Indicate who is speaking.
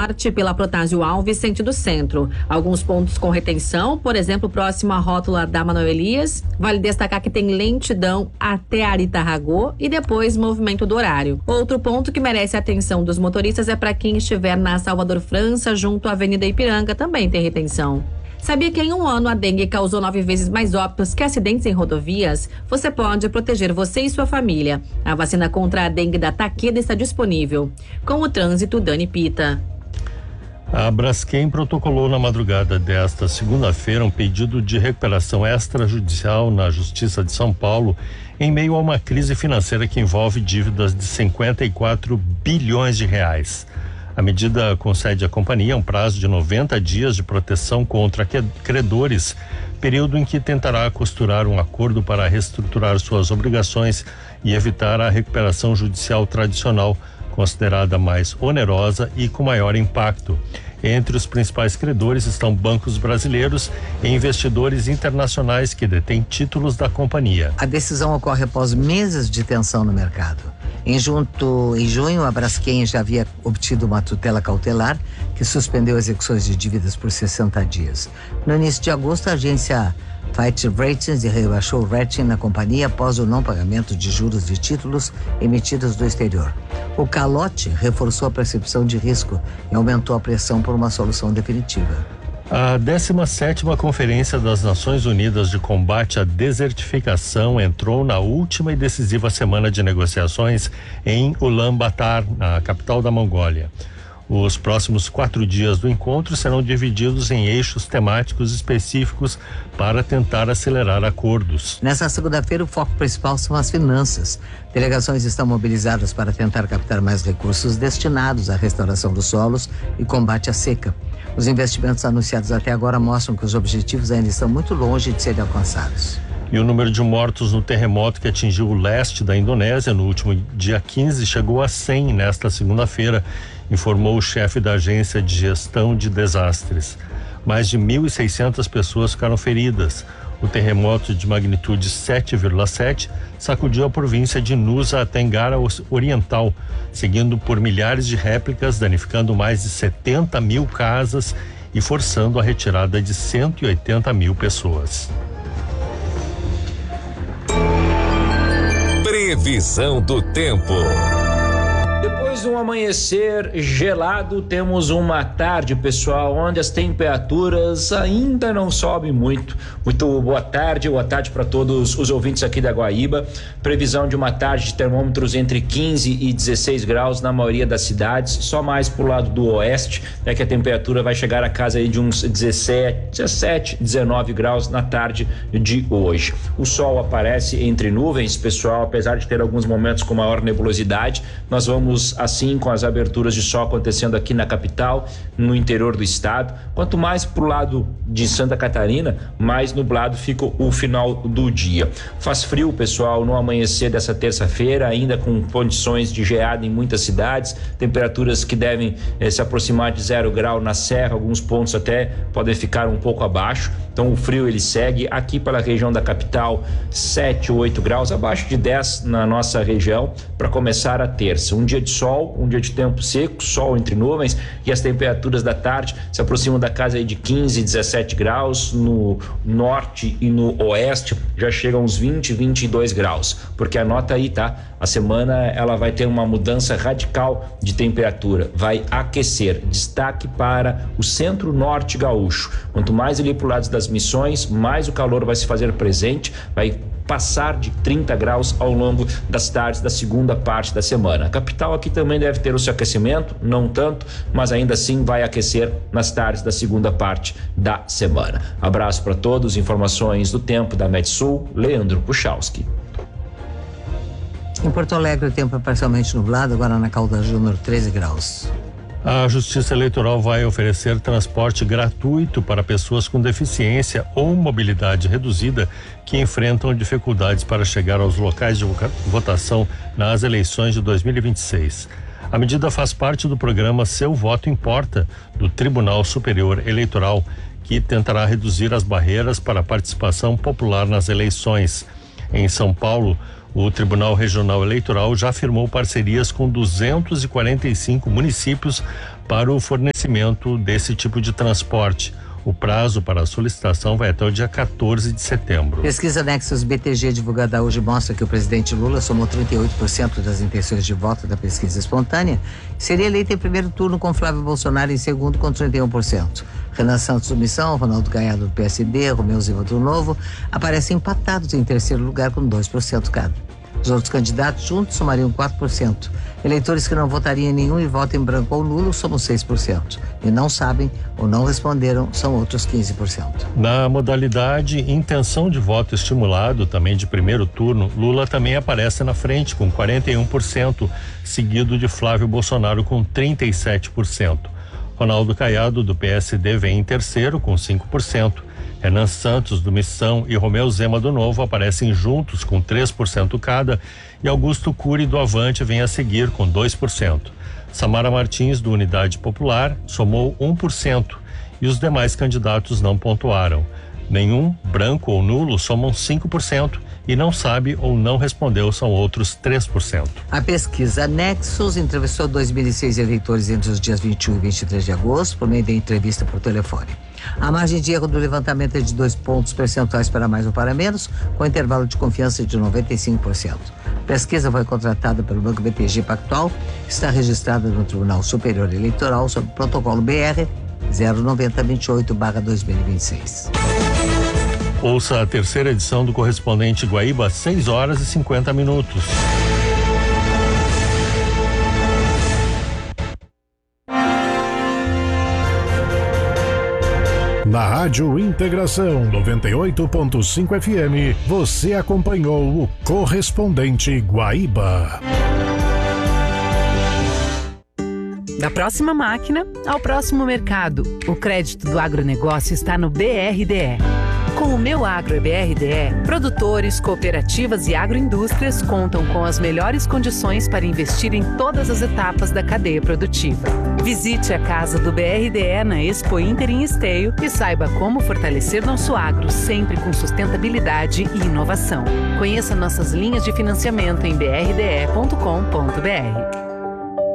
Speaker 1: norte pela Protásio Alves, sentido centro. Alguns pontos com retenção, por exemplo, próximo à rótula da Manoel Elias. Vale destacar que tem lentidão até Aritarragô e depois movimento do horário. Outro ponto que merece a atenção dos motoristas é para quem estiver na Salvador França, junto à Avenida Ipiranga, também tem retenção. Sabia que em um ano a dengue causou 9 vezes mais óbitos que acidentes em rodovias? Você pode proteger você e sua família. A vacina contra a dengue da Takeda está disponível. Com o trânsito, Dani Pita.
Speaker 2: A Braskem protocolou na madrugada desta segunda-feira um pedido de recuperação extrajudicial na Justiça de São Paulo em meio a uma crise financeira que envolve dívidas de 54 bilhões de reais. A medida concede à companhia um prazo de 90 dias de proteção contra credores, período em que tentará costurar um acordo para reestruturar suas obrigações e evitar a recuperação judicial tradicional, considerada mais onerosa e com maior impacto. Entre os principais credores estão bancos brasileiros e investidores internacionais que detêm títulos da companhia.
Speaker 3: A decisão ocorre após meses de tensão no mercado. Em junho, a Braskem já havia obtido uma tutela cautelar que suspendeu execuções de dívidas por 60 dias. No início de agosto, a agência Fitch Ratings rebaixou o rating na companhia após o não pagamento de juros de títulos emitidos do exterior. O calote reforçou a percepção de risco e aumentou a pressão por uma solução definitiva.
Speaker 2: A 17ª Conferência das Nações Unidas de Combate à Desertificação entrou na última e decisiva semana de negociações em Ulaanbaatar, na capital da Mongólia. Os próximos 4 dias do encontro serão divididos em eixos temáticos específicos para tentar acelerar acordos.
Speaker 3: Nessa segunda-feira, o foco principal são as finanças. Delegações estão mobilizadas para tentar captar mais recursos destinados à restauração dos solos e combate à seca. Os investimentos anunciados até agora mostram que os objetivos ainda estão muito longe de serem alcançados.
Speaker 2: E o número de mortos no terremoto que atingiu o leste da Indonésia no último dia 15 chegou a 100 nesta segunda-feira, informou o chefe da Agência de Gestão de Desastres. Mais de 1.600 pessoas ficaram feridas. O terremoto de magnitude 7,7 sacudiu a província de Nusa Tenggara Oriental, seguindo por milhares de réplicas, danificando mais de 70 mil casas e forçando a retirada de 180 mil pessoas.
Speaker 4: Previsão do tempo.
Speaker 5: Depois de um amanhecer gelado, temos uma tarde, pessoal, onde as temperaturas ainda não sobem muito. Muito boa tarde para todos os ouvintes aqui da Guaíba. Previsão de uma tarde de termômetros entre 15 e 16 graus na maioria das cidades, só mais pro lado do oeste, né, que a temperatura vai chegar a casa aí de uns 17, 19 graus na tarde de hoje. O sol aparece entre nuvens, pessoal, apesar de ter alguns momentos com maior nebulosidade, nós vamos assim com as aberturas de sol acontecendo aqui na capital, no interior do estado. Quanto mais pro lado de Santa Catarina, mais nublado fica o final do dia. Faz frio, pessoal, no amanhecer dessa terça-feira, ainda com condições de geada em muitas cidades, temperaturas que devem se aproximar de 0 grau na serra, alguns pontos até podem ficar um pouco abaixo. Então o frio ele segue aqui pela região da capital, 7 ou 8 graus, abaixo de 10 na nossa região, para começar a terça. Um dia de sol, um dia de tempo seco, sol entre nuvens, e as temperaturas da tarde se aproximam da casa aí de 15, 17 graus, no norte e no oeste já chegam uns 20, 22 graus, porque anota aí, tá? A semana ela vai ter uma mudança radical de temperatura, vai aquecer. Destaque para o centro-norte gaúcho. Quanto mais ali pro lado das Missões, mais o calor vai se fazer presente, vai passar de 30 graus ao longo das tardes da segunda parte da semana. A capital aqui também deve ter o seu aquecimento, não tanto, mas ainda assim vai aquecer nas tardes da segunda parte da semana. Abraço para todos, informações do tempo da Metsul, Leandro Puchalski.
Speaker 3: Em Porto Alegre o tempo é parcialmente nublado, agora na Caldas Júnior 13 graus.
Speaker 2: A Justiça Eleitoral vai oferecer transporte gratuito para pessoas com deficiência ou mobilidade reduzida que enfrentam dificuldades para chegar aos locais de votação nas eleições de 2026. A medida faz parte do programa Seu Voto Importa, do Tribunal Superior Eleitoral, que tentará reduzir as barreiras para a participação popular nas eleições. Em São Paulo, o Tribunal Regional Eleitoral já firmou parcerias com 245 municípios para o fornecimento desse tipo de transporte. O prazo para a solicitação vai até o dia 14 de setembro.
Speaker 3: Pesquisa Nexus BTG divulgada hoje mostra que o presidente Lula somou 38% das intenções de voto da pesquisa espontânea e seria eleito em primeiro turno com Flávio Bolsonaro em segundo com 31%. Renan Santos do Missão, Ronaldo Caiado do PSD, Romeu Zema do Novo aparecem empatados em terceiro lugar com 2% cada. Os outros candidatos juntos somariam 4%. Eleitores que não votariam em nenhum e votam em branco ou nulo somam 6%. E não sabem ou não responderam são outros 15%.
Speaker 2: Na modalidade intenção de voto estimulado, também de primeiro turno, Lula também aparece na frente com 41%, seguido de Flávio Bolsonaro com 37%. Ronaldo Caiado do PSD vem em terceiro com 5%. Renan Santos do Missão e Romeu Zema do Novo aparecem juntos com 3% cada e Augusto Cury do Avante vem a seguir com 2%. Samara Martins do Unidade Popular somou 1% e os demais candidatos não pontuaram. Nenhum, branco ou nulo, somam 5% e não sabe ou não respondeu são outros 3%.
Speaker 3: A pesquisa Nexus entrevistou 2.006 eleitores entre os dias 21 e 23 de agosto por meio da entrevista por telefone. A margem de erro do levantamento é de 2 pontos percentuais para mais ou para menos, com intervalo de confiança de 95%. A pesquisa foi contratada pelo Banco BTG Pactual, está registrada no Tribunal Superior Eleitoral sob o protocolo BR 09028/2026.
Speaker 2: Ouça a terceira edição do Correspondente Guaíba, 6 horas e 50 minutos.
Speaker 6: Na Rádio Integração 98.5 FM, você acompanhou o Correspondente Guaíba.
Speaker 7: Da próxima máquina ao próximo mercado, o crédito do agronegócio está no BRDE. Com o Meu Agro é BRDE, produtores, cooperativas e agroindústrias contam com as melhores condições para investir em todas as etapas da cadeia produtiva. Visite a casa do BRDE na Expo Inter em Esteio e saiba como fortalecer nosso agro sempre com sustentabilidade e inovação. Conheça nossas linhas de financiamento em brde.com.br.